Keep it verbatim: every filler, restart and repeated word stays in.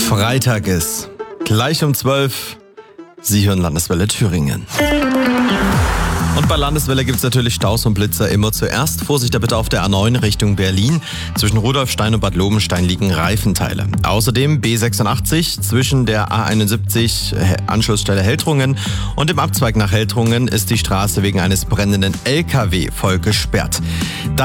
Freitag ist. Gleich um zwölf. Sie hören Landeswelle Thüringen. Und bei Landeswelle gibt es natürlich Staus und Blitzer immer zuerst. Vorsicht da bitte auf der A neun Richtung Berlin. Zwischen Rudolfstein und Bad Lobenstein liegen Reifenteile. Außerdem B sechsundachtzig zwischen der A einundsiebzig Anschlussstelle Heltrungen und dem Abzweig nach Heltrungen ist die Straße wegen eines brennenden L K W voll gesperrt.